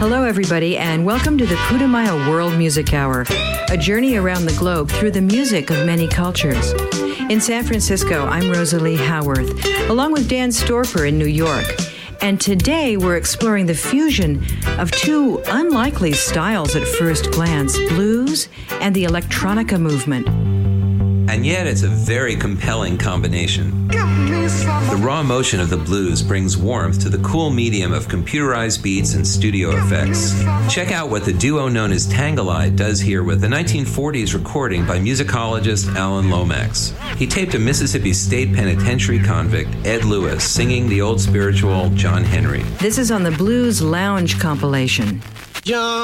Hello, everybody, and welcome to the Putumayo World Music Hour, a journey around the globe through the music of many cultures. In San Francisco, I'm Rosalie Howarth, along with Dan Storper in New York. And today we're exploring the fusion of two unlikely styles at first glance, blues and the electronica movement. And yet it's a very compelling combination. The raw emotion of the blues brings warmth to the cool medium of computerized beats and studio effects. Check out what the duo known as Tangleye does here with a 1940s recording by musicologist Alan Lomax. He taped a Mississippi State Penitentiary convict, Ed Lewis, singing the old spiritual John Henry. This is on the Blues Lounge compilation. John